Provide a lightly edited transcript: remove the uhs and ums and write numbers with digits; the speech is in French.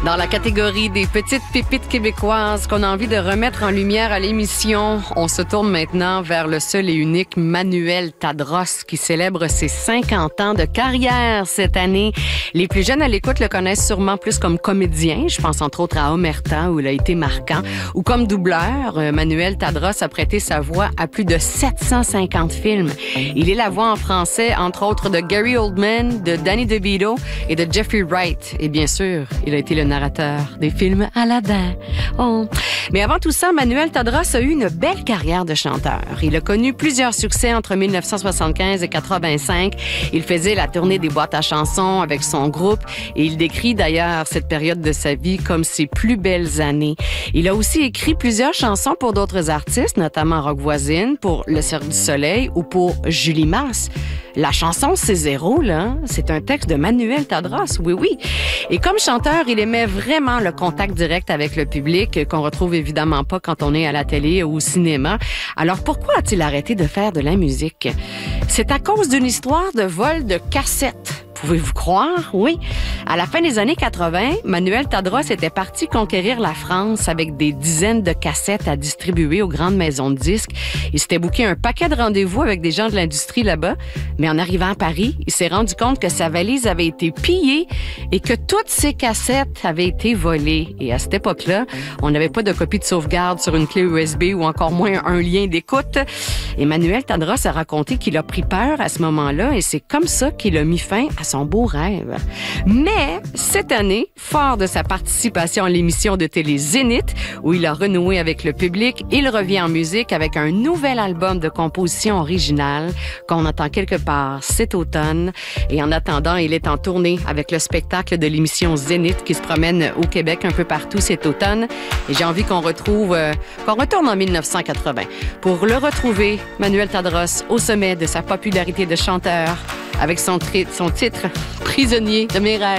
Dans la catégorie des petites pépites québécoises qu'on a envie de remettre en lumière à l'émission, on se tourne maintenant vers le seul et unique Manuel Tadros qui célèbre ses 50 ans de carrière cette année. Les plus jeunes à l'écoute le connaissent sûrement plus comme comédien. Je pense entre autres à Omerta où il a été marquant. Ou comme doubleur, Manuel Tadros a prêté sa voix à plus de 750 films. Il est la voix en français, entre autres, de Gary Oldman, de Danny DeVito et de Jeffrey Wright. Et bien sûr, il a été le narrateur des films Aladdin. Oh. Mais avant tout ça, Manuel Tadros a eu une belle carrière de chanteur. Il a connu plusieurs succès entre 1975 et 85. Il faisait la tournée des boîtes à chansons avec son groupe et il décrit d'ailleurs cette période de sa vie comme ses plus belles années. Il a aussi écrit plusieurs chansons pour d'autres artistes, notamment Rock Voisine, pour Le Cirque du Soleil ou pour Julie Masse. La chanson C'est zéro, là, c'est un texte de Manuel Tadros, oui. Et comme chanteur, il aimait vraiment le contact direct avec le public qu'on retrouve évidemment pas quand on est à la télé ou au cinéma. Alors pourquoi a-t-il arrêté de faire de la musique? C'est à cause d'une histoire de vol de cassettes. Pouvez-vous croire? Oui. À la fin des années 80, Manuel Tadros était parti conquérir la France avec des dizaines de cassettes à distribuer aux grandes maisons de disques. Il s'était booké un paquet de rendez-vous avec des gens de l'industrie là-bas. Mais en arrivant à Paris, il s'est rendu compte que sa valise avait été pillée et que toutes ses cassettes avaient été volées. Et à cette époque-là, on n'avait pas de copie de sauvegarde sur une clé USB ou encore moins un lien d'écoute. Et Manuel Tadros a raconté qu'il a pris peur à ce moment-là et c'est comme ça qu'il a mis fin à son beau rêve. Mais cette année, fort de sa participation à l'émission de télé Zénith, où il a renoué avec le public, il revient en musique avec un nouvel album de composition originale qu'on entend quelque part cet automne. Et en attendant, il est en tournée avec le spectacle de l'émission Zénith qui se promène au Québec un peu partout cet automne. Et j'ai envie qu'on retourne en 1980 pour le retrouver, Manuel Tadros, au sommet de sa popularité de chanteur avec son titre « Prisonnier de mes rêves ».